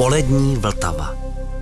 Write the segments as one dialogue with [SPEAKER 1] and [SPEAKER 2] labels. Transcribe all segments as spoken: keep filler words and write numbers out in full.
[SPEAKER 1] Polední Vltava.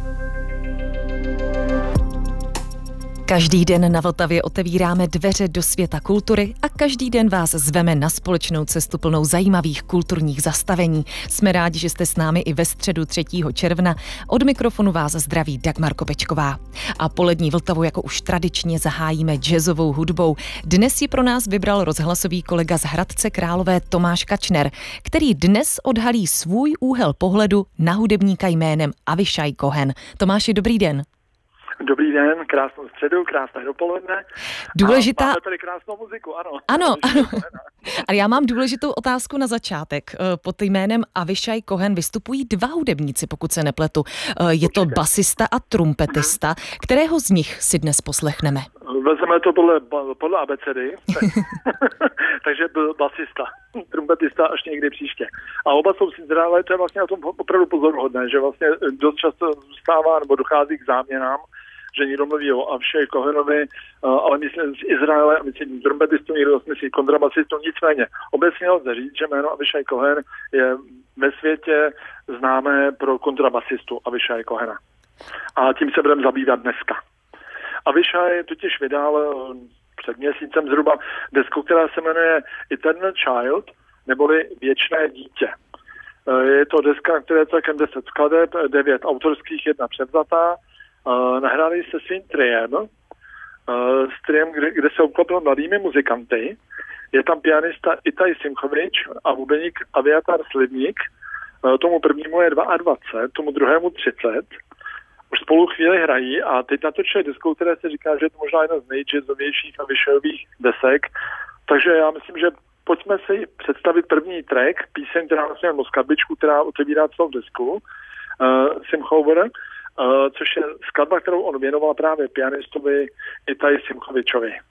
[SPEAKER 2] Každý den na Vltavě otevíráme dveře do světa kultury a každý den vás zveme na společnou cestu plnou zajímavých kulturních zastavení. Jsme rádi, že jste s námi i ve středu třetího června. Od mikrofonu vás zdraví Dagmar Kopečková. A polední Vltavu jako už tradičně zahájíme jazzovou hudbou. Dnes ji pro nás vybral rozhlasový kolega z Hradce Králové Tomáš Kačner, který dnes odhalí svůj úhel pohledu na hudebníka jménem Avishai Cohen. Tomáši, dobrý den.
[SPEAKER 3] Dobrý den, krásnou středu, krásné dopoledne.
[SPEAKER 2] Důležitá...
[SPEAKER 3] A máme tady krásnou muziku, ano.
[SPEAKER 2] Ano, ano. A já mám důležitou otázku na začátek. Pod jménem Avishai Cohen vystupují dva hudebníci, pokud se nepletu. Je to basista a trumpetista. Kterého z nich si dnes poslechneme?
[SPEAKER 3] Vezmeme to podle, podle abecedy. Takže byl basista, trumpetista až někdy příště. A oba jsou si zdravé, to je vlastně na tom opravdu pozoruhodné, že vlastně dost často zůstává nebo dochází k záměnám, že někdo mluví o Avishai Cohenovi, ale myslím z Izraele, a myslím trumpetistu, někdo myslí kontrabasistu, nicméně. Obecně lze říct, že jméno Avishai Cohen je ve světě známé pro kontrabasistu Avishai Cohena. A tím se budeme zabývat dneska. Avishai totiž vydal před měsícem zhruba desku, která se jmenuje Eternal Child, neboli Věčné dítě. Je to deska, která je celkem deset skladeb, devět autorských, jedna převzatá. Nahráli se svým triem, s triem, kde, kde se obklopil mladými muzikanty. Je tam pianista Itai Simchovič a bubeník Aviatar Slivník. Tomu prvnímu je dvacet dva, tomu druhému třicet. Už spolu chvíli hrají a teď natočili deskou, které se říká, že je to možná jedna z nejjazzovějších a Avishaiových desek. Takže já myslím, že pojďme si představit první track, píseň, která vlastně je skladbičku, která otevírá celou desku, uh, Simchover, uh, což je skladba, kterou on věnoval právě pianistovi Itai Simchovičovi.